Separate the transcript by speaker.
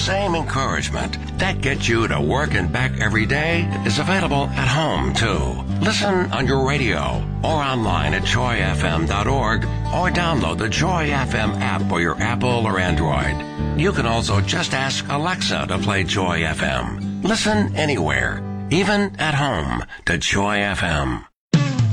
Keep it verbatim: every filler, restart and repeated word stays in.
Speaker 1: same encouragement that gets you to work and back every day is available at home, too. Listen on your radio or online at joy f m dot org or download the Joy F M app for your Apple or Android. You can also just ask Alexa to play Joy F M. Listen anywhere, even at home, to Joy F M.